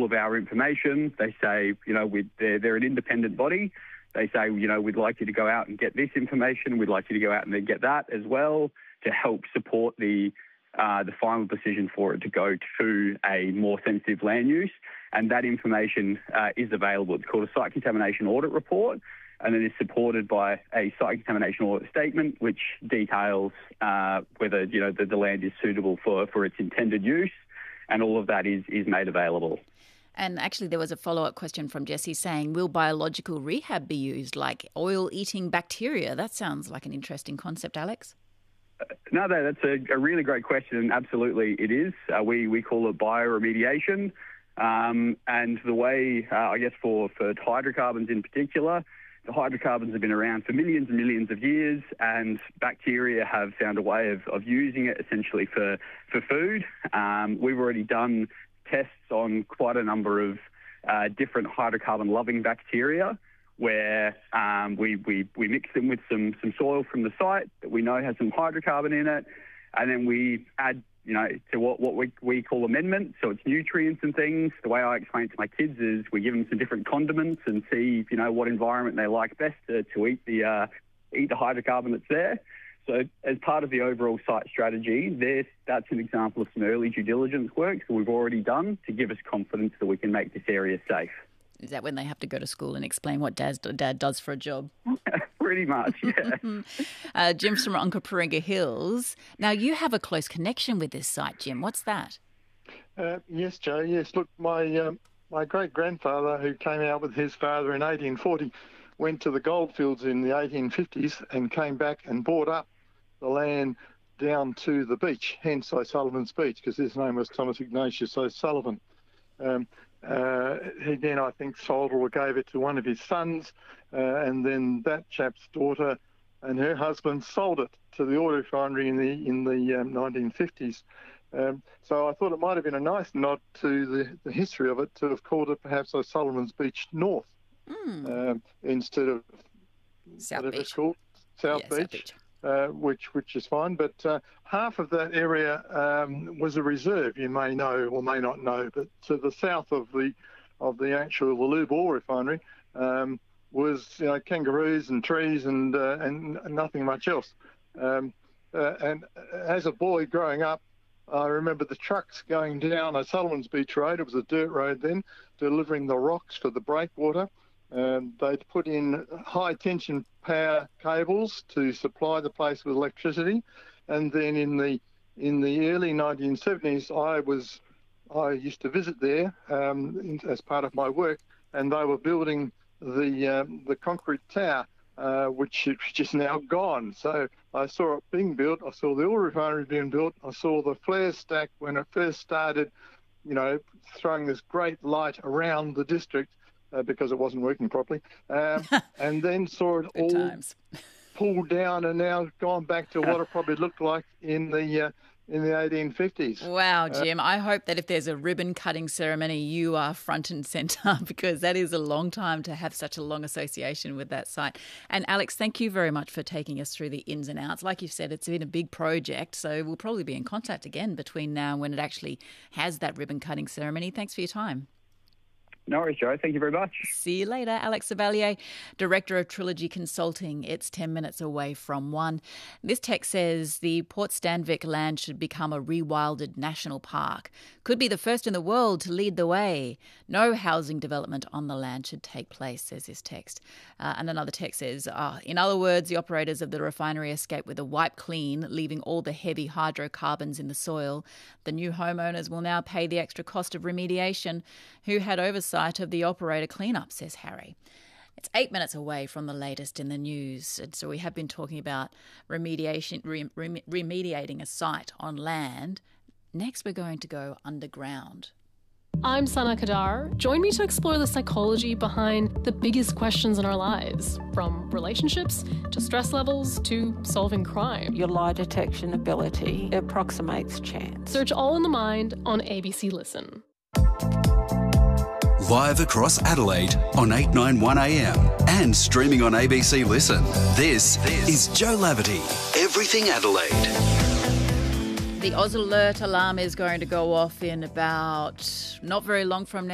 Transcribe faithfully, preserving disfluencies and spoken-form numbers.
of our information. They say, you know, we they're, they're an independent body. They say, you know, we'd like you to go out and get this information. We'd like you to go out and then get that as well to help support the uh, the final decision for it to go to a more sensitive land use. And that information uh, is available. It's called a site contamination audit report, and then it's supported by a site contamination audit statement, which details uh, whether, you know, the, the land is suitable for, for its intended use, and all of that is, is made available. And actually there was a follow-up question from Jesse saying, will biological rehab be used, like oil-eating bacteria? That sounds like an interesting concept, Alex. Uh, no, that's a, a really great question, and absolutely it is. Uh, we, we call it bioremediation. Um, and the way, uh, I guess, for, for hydrocarbons in particular, the hydrocarbons have been around for millions and millions of years, and bacteria have found a way of, of using it essentially for, for food. Um, we've already done tests on quite a number of uh, different hydrocarbon-loving bacteria where um, we, we, we mix them with some, some soil from the site that we know has some hydrocarbon in it, and then we add, you know, to what, what we, we call amendments, so it's nutrients and things. The way I explain it to my kids is we give them some different condiments and see, you know, what environment they like best to, to eat the uh, eat the hydrocarbon that's there. So as part of the overall site strategy, there, that's an example of some early due diligence work that we've already done to give us confidence that we can make this area safe. Is that when they have to go to school and explain what Dad's, Dad does for a job? Pretty much, yeah. uh, Jim's from Onkaparinga Hills. Now, you have a close connection with this site, Jim. What's that? Uh, yes, Joe, yes. Look, my um, my great-grandfather, who came out with his father in eighteen forty, went to the goldfields in the eighteen fifties and came back and bought up the land down to the beach, hence O'Sullivan's Beach, because his name was Thomas Ignatius O'Sullivan. Um, uh, he then, I think, sold or gave it to one of his sons, uh, and then that chap's daughter and her husband sold it to the oil refinery in the in the um, nineteen fifties. Um, so I thought it might have been a nice nod to the, the history of it to have called it perhaps O'Sullivan's Beach North mm. um, instead of South whatever Beach. it's called, South yeah, Beach. South Beach. Uh, which which is fine, but uh, half of that area um, was a reserve. You may know or may not know, but to the south of the of the actual Lube oil refinery um, was, you know, kangaroos and trees and uh, and nothing much else. Um, uh, and as a boy growing up, I remember the trucks going down O'Sullivan's Beach Road. It was a dirt road then, delivering the rocks for the breakwater. Um, they'd put in high-tension power cables to supply the place with electricity, and then in the in the early nineteen seventies, I was I used to visit there um, in, as part of my work, and they were building the um, the concrete tower, uh, which, which is now gone. So I saw it being built. I saw the oil refinery being built. I saw the flare stack when it first started, you know, throwing this great light around the district. Uh, because it wasn't working properly, um, and then saw it all times. pulled down and now gone back to what it probably looked like in the uh, in the eighteen fifties. Wow, Jim, uh, I hope that if there's a ribbon-cutting ceremony, you are front and centre, because that is a long time to have such a long association with that site. And Alex, thank you very much for taking us through the ins and outs. Like you've said, it's been a big project, so we'll probably be in contact again between now and when it actually has that ribbon-cutting ceremony. Thanks for your time. No worries, Joe. Thank you very much. See you later. Alex Savalier, Director of Trilogy Consulting. It's ten minutes away from one. This text says the Port Stanvic land should become a rewilded national park. Could be the first in the world to lead the way. No housing development on the land should take place, says this text. Uh, and another text says, uh, in other words, the operators of the refinery escaped with a wipe clean, leaving all the heavy hydrocarbons in the soil. The new homeowners will now pay the extra cost of remediation. Who had oversight of the operator cleanup, says Harry. It's eight minutes away from the latest in the news. And so we have been talking about remediation, re, re, remediating a site on land. Next, we're going to go underground. I'm Sana Kadar. Join me to explore the psychology behind the biggest questions in our lives, from relationships to stress levels to solving crime. Your lie detection ability approximates chance. Search All in the Mind on A B C Listen. Live across Adelaide on eight ninety-one A M and streaming on A B C Listen. This, this is Joe Laverty, Everything Adelaide. The Oz Alert alarm is going to go off in about not very long from now.